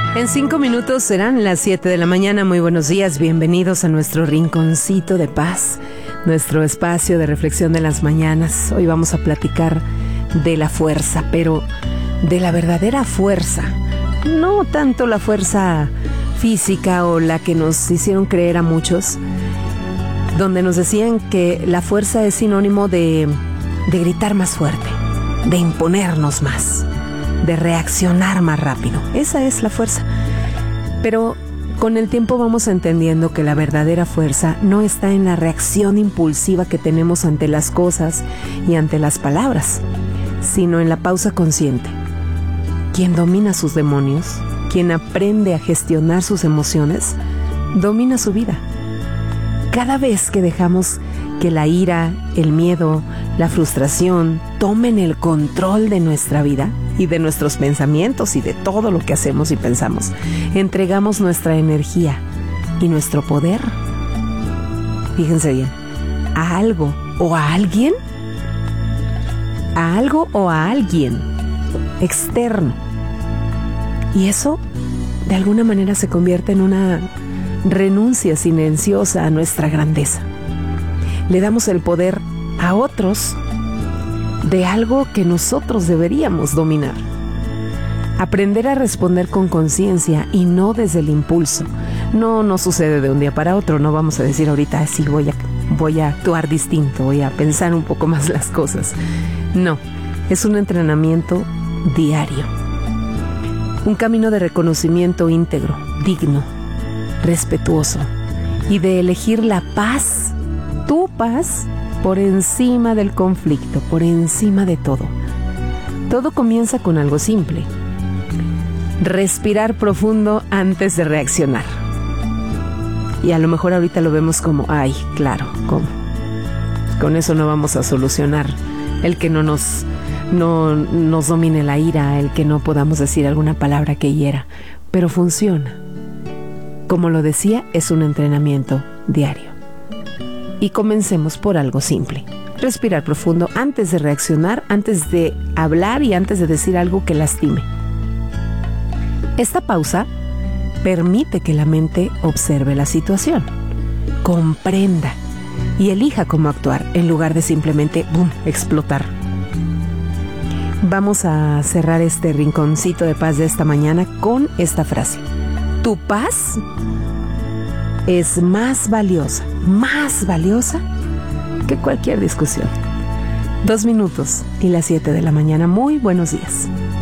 En 5 minutos serán las 7 de la mañana. Muy buenos días, bienvenidos a nuestro rinconcito de paz, nuestro espacio de reflexión de las mañanas. Hoy vamos a platicar de la fuerza, pero de la verdadera fuerza. No tanto la fuerza física o la que nos hicieron creer a muchos, donde nos decían que la fuerza es sinónimo de gritar más fuerte, de imponernos más, de reaccionar más rápido. Esa es la fuerza. Pero con el tiempo vamos entendiendo que la verdadera fuerza no está en la reacción impulsiva que tenemos ante las cosas y ante las palabras, sino en la pausa consciente. Quien domina sus demonios, quien aprende a gestionar sus emociones, domina su vida. Cada vez que dejamos que la ira, el miedo, la frustración tomen el control de nuestra vida y de nuestros pensamientos y de todo lo que hacemos y pensamos, entregamos nuestra energía y nuestro poder, fíjense bien, a algo o a alguien, externo. Y eso, de alguna manera, se convierte en una renuncia silenciosa a nuestra grandeza. Le damos el poder a otros de algo que nosotros deberíamos dominar. Aprender a responder con conciencia y no desde el impulso. No sucede de un día para otro. No vamos a decir ahorita, sí, voy a actuar distinto, voy a pensar un poco más las cosas. No, es un entrenamiento diario. Un camino de reconocimiento íntegro, digno, respetuoso y de elegir la paz, tu paz, por encima del conflicto, por encima de todo. Todo comienza con algo simple: respirar profundo antes de reaccionar. Y a lo mejor ahorita lo vemos como, ay, claro, ¿cómo? Con eso no vamos a solucionar el que no nos domine la ira, el que no podamos decir alguna palabra que hiera, pero funciona. Como lo decía, es un entrenamiento diario. Y comencemos por algo simple: respirar profundo antes de reaccionar, antes de hablar y antes de decir algo que lastime. Esta pausa permite que la mente observe la situación, comprenda y elija cómo actuar en lugar de simplemente explotar. Vamos a cerrar este rinconcito de paz de esta mañana con esta frase: tu paz es más valiosa que cualquier discusión. 2 minutos y las 7 de la mañana. Muy buenos días.